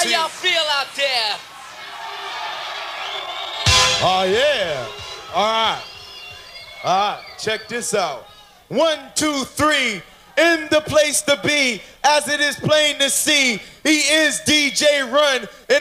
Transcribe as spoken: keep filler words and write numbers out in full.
How y'all feel out there? Oh, yeah. All right. All right, check this out. One, two, three, in the place to be, as it is plain to see, he is D J Run.